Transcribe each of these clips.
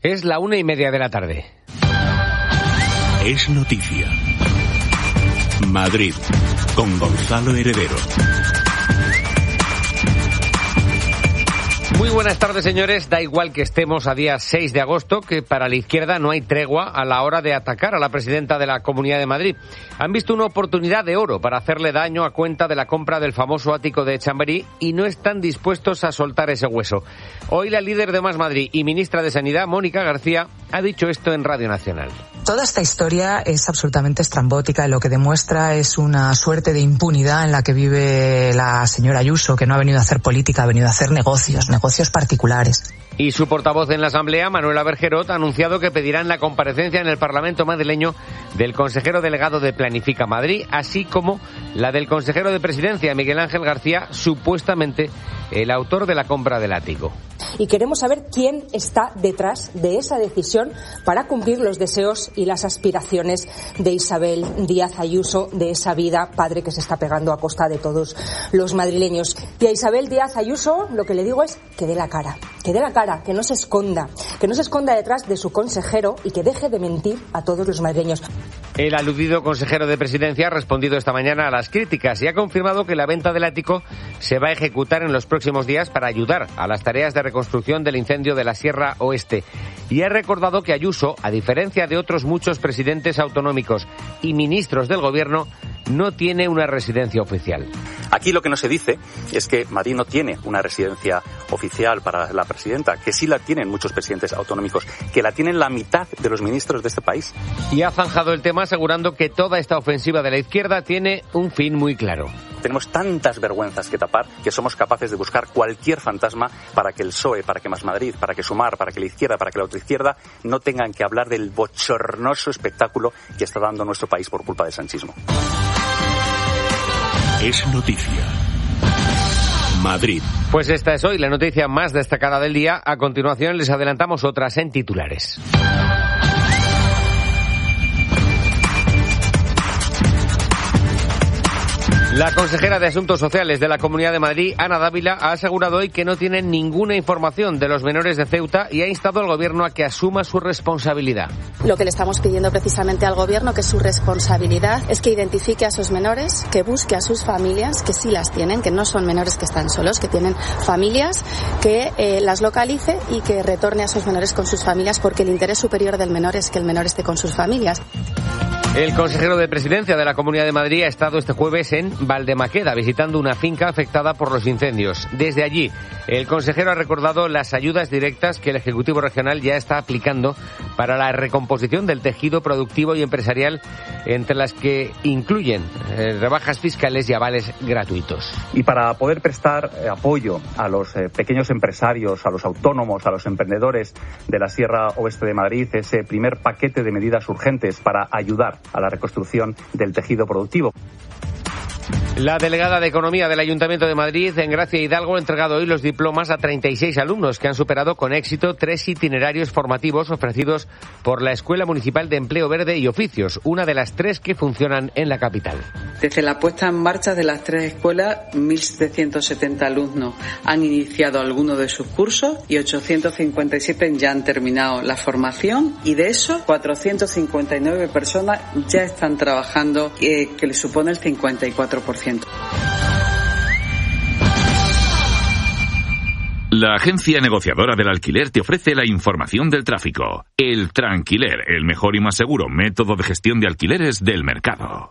Es la 1:30 de la tarde. Es noticia. Madrid, con Gonzalo Heredero. Muy buenas tardes, señores. Da igual que estemos a día 6 de agosto, que para la izquierda no hay tregua a la hora de atacar a la presidenta de la Comunidad de Madrid. Han visto una oportunidad de oro para hacerle daño a cuenta de la compra del famoso ático de Chamberí y no están dispuestos a soltar ese hueso. Hoy la líder de Más Madrid y ministra de Sanidad, Mónica García, ha dicho esto en Radio Nacional. Toda esta historia es absolutamente estrambótica y lo que demuestra es una suerte de impunidad en la que vive la señora Ayuso, que no ha venido a hacer política, ha venido a hacer negocios particulares. Y su portavoz en la Asamblea, Manuela Bergerot, ha anunciado que pedirán la comparecencia en el Parlamento madrileño del consejero delegado de Planifica Madrid, así como la del consejero de Presidencia, Miguel Ángel García, supuestamente el autor de la compra del ático. Y queremos saber quién está detrás de esa decisión para cumplir los deseos y las aspiraciones de Isabel Díaz Ayuso, de esa vida padre que se está pegando a costa de todos los madrileños. Y a Isabel Díaz Ayuso lo que le digo es que dé la cara, que no se esconda detrás de su consejero y que deje de mentir a todos los madrileños. El aludido consejero de Presidencia ha respondido esta mañana a las críticas y ha confirmado que la venta del ático se va a ejecutar en los próximos días para ayudar a las tareas de reconstrucción del incendio de la Sierra Oeste. Y ha recordado que Ayuso, a diferencia de otros muchos presidentes autonómicos y ministros del Gobierno, no tiene una residencia oficial. Aquí lo que no se dice es que Madrid no tiene una residencia oficial para la presidenta, que sí la tienen muchos presidentes autonómicos, que la tienen la mitad de los ministros de este país. Y ha zanjado el tema asegurando que toda esta ofensiva de la izquierda tiene un fin muy claro. Tenemos tantas vergüenzas que tapar que somos capaces de buscar cualquier fantasma para que el PSOE, para que Más Madrid, para que Sumar, para que la izquierda, para que la otra izquierda no tengan que hablar del bochornoso espectáculo que está dando nuestro país por culpa del sanchismo. Es noticia. Madrid. Pues esta es hoy la noticia más destacada del día. A continuación les adelantamos otras en titulares. La consejera de Asuntos Sociales de la Comunidad de Madrid, Ana Dávila, ha asegurado hoy que no tiene ninguna información de los menores de Ceuta y ha instado al Gobierno a que asuma su responsabilidad. Lo que le estamos pidiendo precisamente al Gobierno, que su responsabilidad es que identifique a esos menores, que busque a sus familias, que sí las tienen, que no son menores que están solos, que tienen familias, que las localice y que retorne a esos menores con sus familias, porque el interés superior del menor es que el menor esté con sus familias. El consejero de Presidencia de la Comunidad de Madrid ha estado este jueves en Valdemaqueda visitando una finca afectada por los incendios. Desde allí, el consejero ha recordado las ayudas directas que el Ejecutivo Regional ya está aplicando para la recomposición del tejido productivo y empresarial, entre las que incluyen rebajas fiscales y avales gratuitos. Y para poder prestar apoyo a los pequeños empresarios, a los autónomos, a los emprendedores de la Sierra Oeste de Madrid, ese primer paquete de medidas urgentes para ayudar a la reconstrucción del tejido productivo. La delegada de Economía del Ayuntamiento de Madrid, Engracia Hidalgo, ha entregado hoy los diplomas a 36 alumnos que han superado con éxito 3 itinerarios formativos ofrecidos por la Escuela Municipal de Empleo Verde y Oficios, una de las 3 que funcionan en la capital. Desde la puesta en marcha de las 3 escuelas, 1.770 alumnos han iniciado alguno de sus cursos y 857 ya han terminado la formación, y de esos 459 personas ya están trabajando, que le supone el 54%. La agencia negociadora del alquiler te ofrece la información del tráfico. El Tranquiler, el mejor y más seguro método de gestión de alquileres del mercado.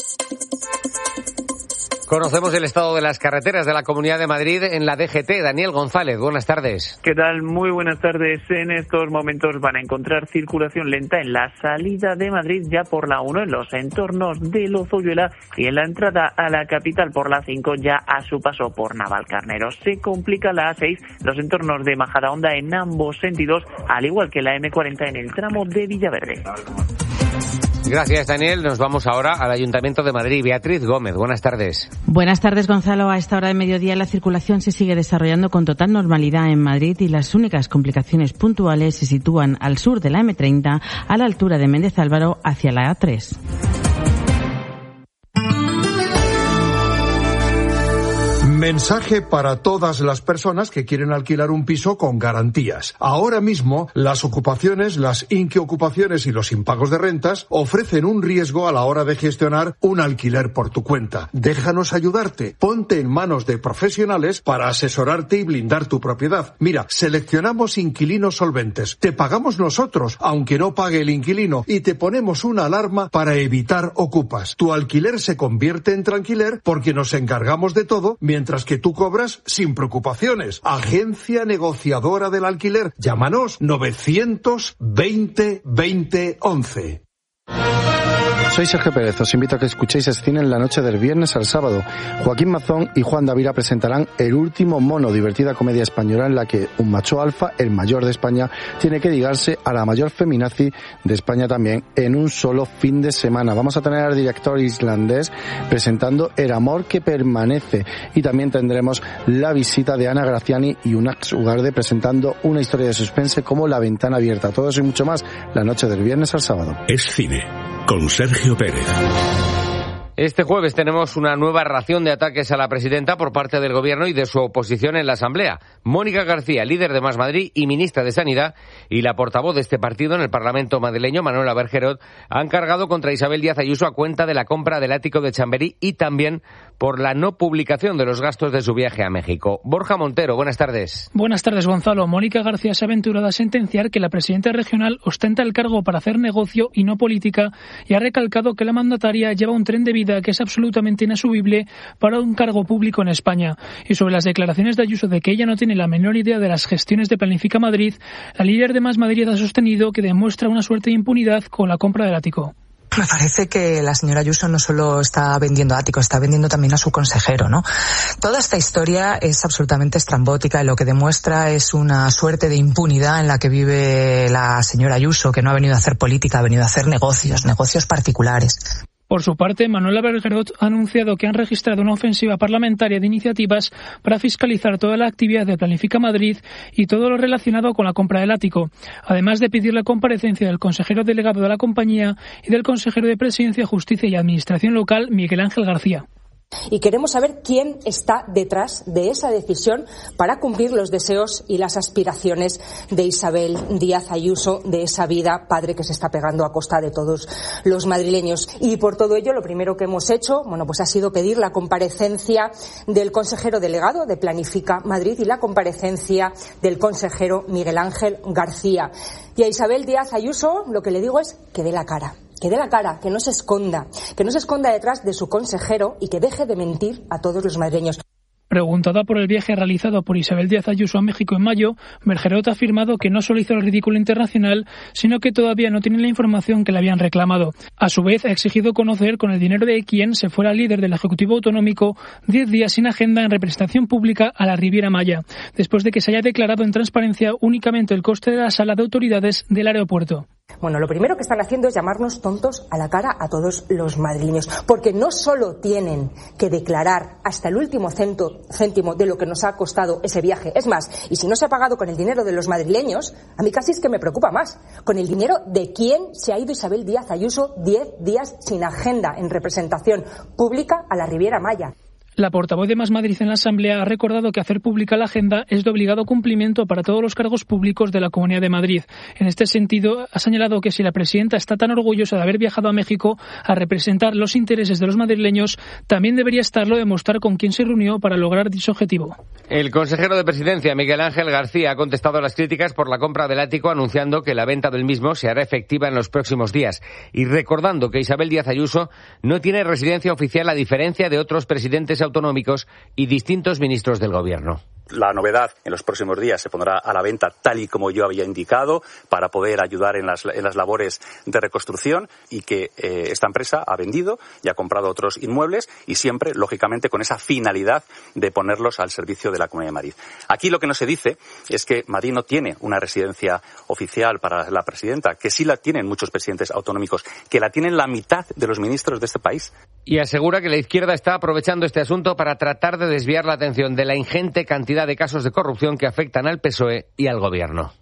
Conocemos el estado de las carreteras de la Comunidad de Madrid en la DGT. Daniel González, buenas tardes. ¿Qué tal? Muy buenas tardes. En estos momentos van a encontrar circulación lenta en la salida de Madrid ya por la 1, en los entornos de Lozoyuela, y en la entrada a la capital por la 5 ya a su paso por Navalcarnero. Se complica la A6, los entornos de Majadahonda en ambos sentidos, al igual que la M40 en el tramo de Villaverde. Gracias, Daniel. Nos vamos ahora al Ayuntamiento de Madrid. Beatriz Gómez, buenas tardes. Buenas tardes, Gonzalo. A esta hora de mediodía la circulación se sigue desarrollando con total normalidad en Madrid y las únicas complicaciones puntuales se sitúan al sur de la M30, a la altura de Méndez Álvaro, hacia la A3. Mensaje para todas las personas que quieren alquilar un piso con garantías. Ahora mismo, las ocupaciones, las inquiocupaciones y los impagos de rentas ofrecen un riesgo a la hora de gestionar un alquiler por tu cuenta. Déjanos ayudarte. Ponte en manos de profesionales para asesorarte y blindar tu propiedad. Mira, seleccionamos inquilinos solventes. Te pagamos nosotros, aunque no pague el inquilino, y te ponemos una alarma para evitar ocupas. Tu alquiler se convierte en tranquiler porque nos encargamos de todo, mientras que tú cobras sin preocupaciones. Agencia Negociadora del Alquiler. Llámanos 920 20 11. Soy Sergio Pérez, os invito a que escuchéis Escine en la noche del viernes al sábado. Joaquín Mazón y Juan Davira presentarán El último mono, divertida comedia española en la que un macho alfa, el mayor de España, tiene que ligarse a la mayor feminazi de España también en un solo fin de semana. Vamos a tener al director islandés presentando El amor que permanece, y también tendremos la visita de Ana Graciani y Unax Ugarde presentando una historia de suspense como La ventana abierta. Todo eso y mucho más la noche del viernes al sábado. Es cine con Sergio Pérez. Este jueves tenemos una nueva ración de ataques a la presidenta por parte del Gobierno y de su oposición en la Asamblea. Mónica García, líder de Más Madrid y ministra de Sanidad, y la portavoz de este partido en el Parlamento madrileño, Manuela Bergerot, han cargado contra Isabel Díaz Ayuso a cuenta de la compra del ático de Chamberí y también por la no publicación de los gastos de su viaje a México. Borja Montero, buenas tardes. Buenas tardes, Gonzalo. Mónica García se ha aventurado a sentenciar que la presidenta regional ostenta el cargo para hacer negocio y no política, y ha recalcado que la mandataria lleva un tren de vida que es absolutamente inasumible para un cargo público en España. Y sobre las declaraciones de Ayuso de que ella no tiene la menor idea de las gestiones de Planifica Madrid, la líder de Más Madrid ha sostenido que demuestra una suerte de impunidad con la compra del ático. Me parece que la señora Ayuso no solo está vendiendo áticos, está vendiendo también a su consejero, ¿no? Toda esta historia es absolutamente estrambótica y lo que demuestra es una suerte de impunidad en la que vive la señora Ayuso, que no ha venido a hacer política, ha venido a hacer negocios particulares. Por su parte, Manuela Bergerot ha anunciado que han registrado una ofensiva parlamentaria de iniciativas para fiscalizar toda la actividad de Planifica Madrid y todo lo relacionado con la compra del ático, además de pedir la comparecencia del consejero delegado de la compañía y del consejero de Presidencia, Justicia y Administración Local, Miguel Ángel García. Y queremos saber quién está detrás de esa decisión para cumplir los deseos y las aspiraciones de Isabel Díaz Ayuso, de esa vida padre que se está pegando a costa de todos los madrileños. Y por todo ello, lo primero que hemos hecho, pues ha sido pedir la comparecencia del consejero delegado de Planifica Madrid y la comparecencia del consejero Miguel Ángel García. Y a Isabel Díaz Ayuso lo que le digo es que dé la cara. Que dé la cara, que no se esconda detrás de su consejero y que deje de mentir a todos los madrileños. Preguntada por el viaje realizado por Isabel Díaz Ayuso a México en mayo, Bergerot ha afirmado que no solo hizo el ridículo internacional, sino que todavía no tiene la información que le habían reclamado. A su vez, ha exigido conocer con el dinero de quién se fuera líder del Ejecutivo Autonómico 10 días sin agenda en representación pública a la Riviera Maya, después de que se haya declarado en transparencia únicamente el coste de la sala de autoridades del aeropuerto. Lo primero que están haciendo es llamarnos tontos a la cara a todos los madrileños, porque no solo tienen que declarar hasta el último céntimo de lo que nos ha costado ese viaje, es más, y si no se ha pagado con el dinero de los madrileños, a mí casi es que me preocupa más, con el dinero de quién se ha ido Isabel Díaz Ayuso 10 días sin agenda en representación pública a la Riviera Maya. La portavoz de Más Madrid en la Asamblea ha recordado que hacer pública la agenda es de obligado cumplimiento para todos los cargos públicos de la Comunidad de Madrid. En este sentido, ha señalado que si la presidenta está tan orgullosa de haber viajado a México a representar los intereses de los madrileños, también debería estarlo de mostrar con quién se reunió para lograr dicho objetivo. El consejero de Presidencia, Miguel Ángel García, ha contestado a las críticas por la compra del ático, anunciando que la venta del mismo se hará efectiva en los próximos días y recordando que Isabel Díaz Ayuso no tiene residencia oficial a diferencia de otros presidentes autonómicos y distintos ministros del Gobierno. La novedad en los próximos días se pondrá a la venta tal y como yo había indicado para poder ayudar en las labores de reconstrucción y que esta empresa ha vendido y ha comprado otros inmuebles y siempre, lógicamente, con esa finalidad de ponerlos al servicio de la Comunidad de Madrid. Aquí lo que no se dice es que Madrid no tiene una residencia oficial para la presidenta, que sí la tienen muchos presidentes autonómicos, que la tienen la mitad de los ministros de este país. Y asegura que la izquierda está aprovechando este asunto para tratar de desviar la atención de la ingente cantidad de casos de corrupción que afectan al PSOE y al Gobierno.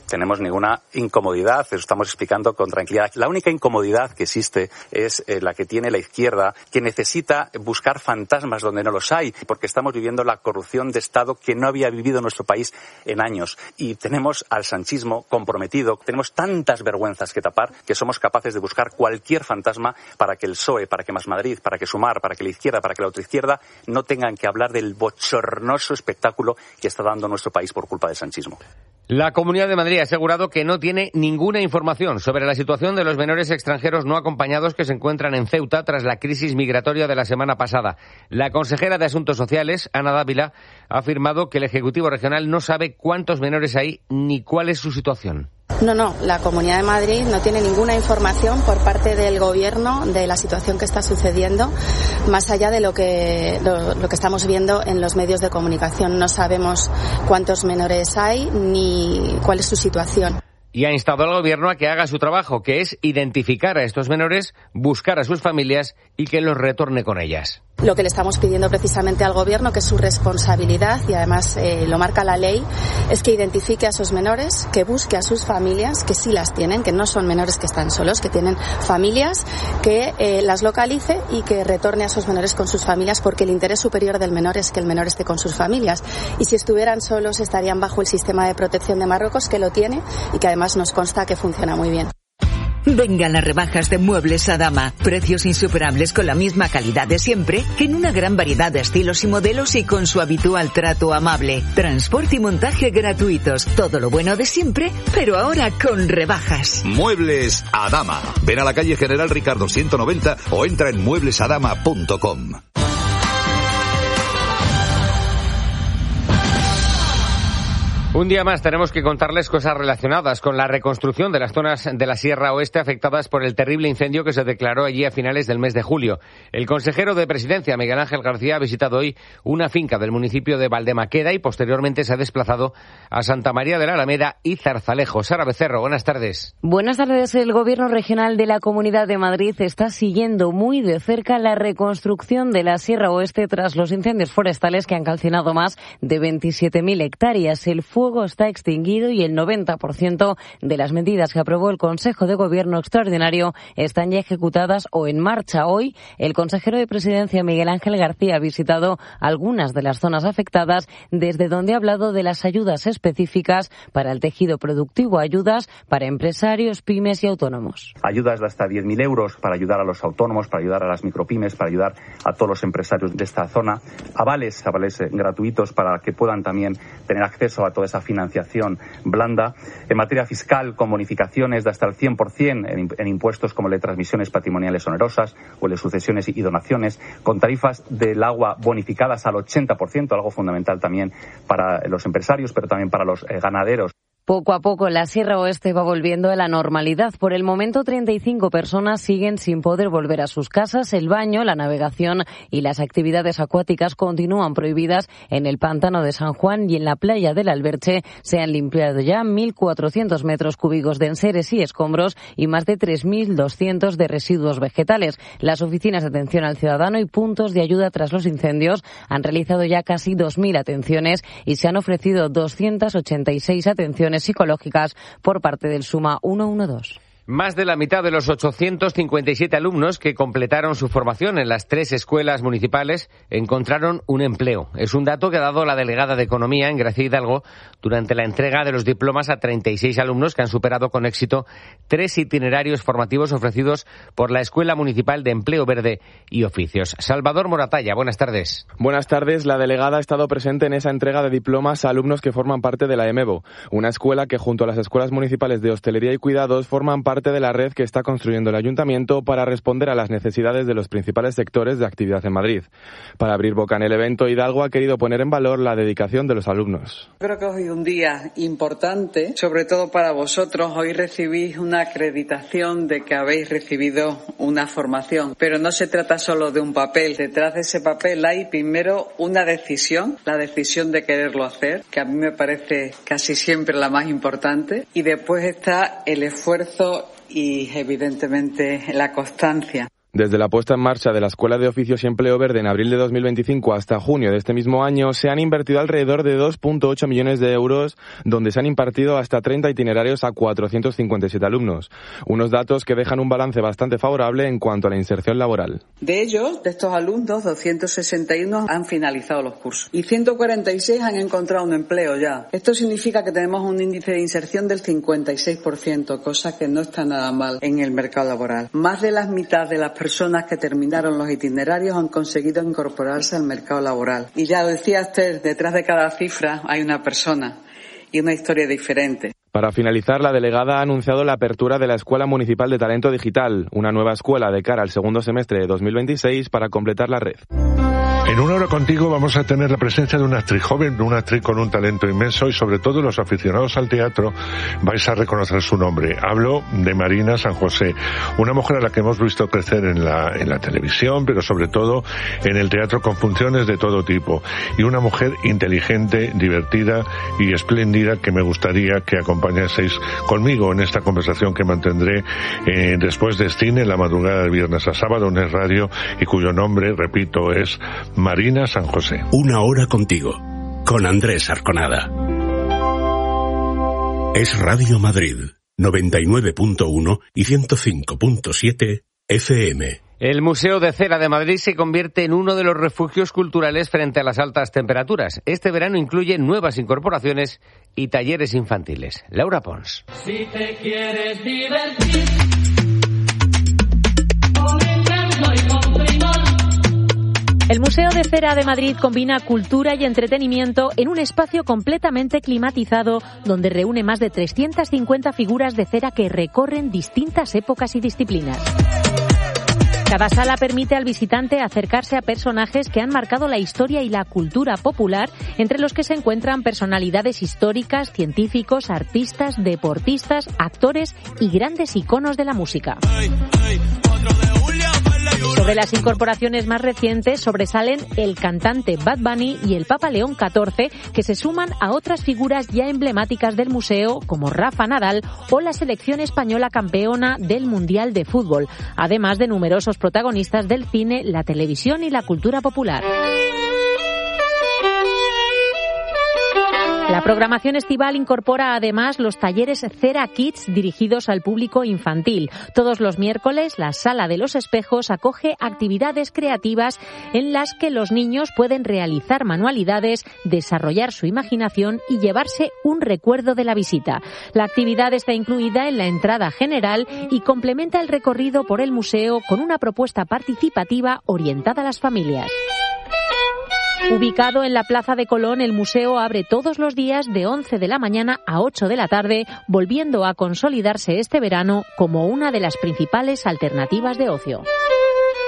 tenemos ninguna incomodidad, eso estamos explicando con tranquilidad. La única incomodidad que existe es la que tiene la izquierda, que necesita buscar fantasmas donde no los hay, porque estamos viviendo la corrupción de Estado que no había vivido nuestro país en años. Y tenemos al sanchismo comprometido, tenemos tantas vergüenzas que tapar que somos capaces de buscar cualquier fantasma para que el PSOE, para que Más Madrid, para que Sumar, para que la izquierda, para que la otra izquierda no tengan que hablar del bochornoso espectáculo que está dando nuestro país por culpa del sanchismo. La Comunidad de Madrid ha asegurado que no tiene ninguna información sobre la situación de los menores extranjeros no acompañados que se encuentran en Ceuta tras la crisis migratoria de la semana pasada. La consejera de Asuntos Sociales, Ana Dávila, ha afirmado que el Ejecutivo Regional no sabe cuántos menores hay ni cuál es su situación. No, la Comunidad de Madrid no tiene ninguna información por parte del Gobierno de la situación que está sucediendo, más allá de lo que estamos viendo en los medios de comunicación. No sabemos cuántos menores hay ni cuál es su situación. Y ha instado al Gobierno a que haga su trabajo, que es identificar a estos menores, buscar a sus familias y que los retorne con ellas. Lo que le estamos pidiendo precisamente al Gobierno, que es su responsabilidad y además lo marca la ley, es que identifique a esos menores, que busque a sus familias, que sí las tienen, que no son menores que están solos, que tienen familias, que las localice y que retorne a esos menores con sus familias, porque el interés superior del menor es que el menor esté con sus familias. Y si estuvieran solos estarían bajo el sistema de protección de Marruecos, que lo tiene y que además nos consta que funciona muy bien. Vengan las rebajas de Muebles Adama. Precios insuperables con la misma calidad de siempre, en una gran variedad de estilos y modelos y con su habitual trato amable. Transporte y montaje gratuitos. Todo lo bueno de siempre, pero ahora con rebajas. Muebles Adama. Ven a la calle General Ricardo 190 o entra en mueblesadama.com. Un día más tenemos que contarles cosas relacionadas con la reconstrucción de las zonas de la Sierra Oeste afectadas por el terrible incendio que se declaró allí a finales del mes de julio. El consejero de Presidencia, Miguel Ángel García, ha visitado hoy una finca del municipio de Valdemaqueda y posteriormente se ha desplazado a Santa María de la Alameda y Zarzalejo. Sara Becerro, buenas tardes. Buenas tardes. El Gobierno regional de la Comunidad de Madrid está siguiendo muy de cerca la reconstrucción de la Sierra Oeste tras los incendios forestales que han calcinado más de 27.000 hectáreas. El fuego está extinguido y el 90% de las medidas que aprobó el Consejo de Gobierno extraordinario están ya ejecutadas o en marcha. Hoy, el consejero de Presidencia, Miguel Ángel García, ha visitado algunas de las zonas afectadas, desde donde ha hablado de las ayudas específicas para el tejido productivo, ayudas para empresarios, pymes y autónomos. Ayudas de hasta 10.000 euros para ayudar a los autónomos, para ayudar a las micropymes, para ayudar a todos los empresarios de esta zona. Avales gratuitos para que puedan también tener acceso a toda esa financiación blanda. En materia fiscal, con bonificaciones de hasta el 100% en impuestos como el de transmisiones patrimoniales onerosas o el de sucesiones y donaciones, con tarifas del agua bonificadas al 80%, algo fundamental también para los empresarios, pero también para los ganaderos. Poco a poco la Sierra Oeste va volviendo a la normalidad. Por el momento 35 personas siguen sin poder volver a sus casas. El baño, la navegación y las actividades acuáticas continúan prohibidas en el pantano de San Juan y en la playa del Alberche. Se han limpiado ya 1.400 metros cúbicos de enseres y escombros y más de 3.200 de residuos vegetales. Las oficinas de atención al ciudadano y puntos de ayuda tras los incendios han realizado ya casi 2.000 atenciones y se han ofrecido 286 atenciones psicológicas por parte del Suma 112. Más de la mitad de los 857 alumnos que completaron su formación en las 3 escuelas municipales encontraron un empleo. Es un dato que ha dado la delegada de Economía en Gracia Hidalgo durante la entrega de los diplomas a 36 alumnos que han superado con éxito 3 itinerarios formativos ofrecidos por la Escuela Municipal de Empleo Verde y Oficios. Salvador Moratalla, buenas tardes. Buenas tardes. La delegada ha estado presente en esa entrega de diplomas a alumnos que forman parte de la EMEVO, una escuela que junto a las escuelas municipales de hostelería y cuidados forman parte de la red que está construyendo el Ayuntamiento para responder a las necesidades de los principales sectores de actividad en Madrid. Para abrir boca en el evento, Hidalgo ha querido poner en valor la dedicación de los alumnos. Creo que hoy es un día importante, sobre todo para vosotros. Hoy recibís una acreditación de que habéis recibido una formación, pero no se trata solo de un papel. Detrás de ese papel hay primero una decisión, la decisión de quererlo hacer, que a mí me parece casi siempre la más importante, y después está el esfuerzo y evidentemente la constancia. Desde la puesta en marcha de la Escuela de Oficios y Empleo Verde en abril de 2025 hasta junio de este mismo año, se han invertido alrededor de 2,8 millones de euros, donde se han impartido hasta 30 itinerarios a 457 alumnos. Unos datos que dejan un balance bastante favorable en cuanto a la inserción laboral. De ellos, de estos alumnos, 261 han finalizado los cursos y 146 han encontrado un empleo ya. Esto significa que tenemos un índice de inserción del 56%, cosa que no está nada mal en el mercado laboral. Más de la mitad de las personas que terminaron los itinerarios han conseguido incorporarse al mercado laboral. Y ya lo decía usted, detrás de cada cifra hay una persona y una historia diferente. Para finalizar, la delegada ha anunciado la apertura de la Escuela Municipal de Talento Digital, una nueva escuela de cara al segundo semestre de 2026 para completar la red. En Una Hora Contigo vamos a tener la presencia de una actriz joven, una actriz con un talento inmenso y sobre todo los aficionados al teatro vais a reconocer su nombre. Hablo de Marina San José, una mujer a la que hemos visto crecer en la televisión, pero sobre todo en el teatro con funciones de todo tipo. Y una mujer inteligente, divertida y espléndida que me gustaría que acompañaseis conmigo en esta conversación que mantendré después de cine en la madrugada de viernes a sábado en Es Radio y cuyo nombre, repito, es Marina San José. Una Hora Contigo, con Andrés Arconada. Es Radio Madrid, 99.1 y 105.7 FM. El Museo de Cera de Madrid se convierte en uno de los refugios culturales frente a las altas temperaturas. Este verano incluye nuevas incorporaciones y talleres infantiles. Laura Pons. Si te quieres divertir, el Museo de Cera de Madrid combina cultura y entretenimiento en un espacio completamente climatizado donde reúne más de 350 figuras de cera que recorren distintas épocas y disciplinas. Cada sala permite al visitante acercarse a personajes que han marcado la historia y la cultura popular, entre los que se encuentran personalidades históricas, científicos, artistas, deportistas, actores y grandes iconos de la música. Sobre las incorporaciones más recientes sobresalen el cantante Bad Bunny y el Papa León XIV, que se suman a otras figuras ya emblemáticas del museo como Rafa Nadal o la selección española campeona del Mundial de Fútbol, además de numerosos protagonistas del cine, la televisión y la cultura popular. La programación estival incorpora además los talleres Cera Kids dirigidos al público infantil. Todos los miércoles, la Sala de los Espejos acoge actividades creativas en las que los niños pueden realizar manualidades, desarrollar su imaginación y llevarse un recuerdo de la visita. La actividad está incluida en la entrada general y complementa el recorrido por el museo con una propuesta participativa orientada a las familias. Ubicado en la Plaza de Colón, el museo abre todos los días de 11 de la mañana a 8 de la tarde, volviendo a consolidarse este verano como una de las principales alternativas de ocio.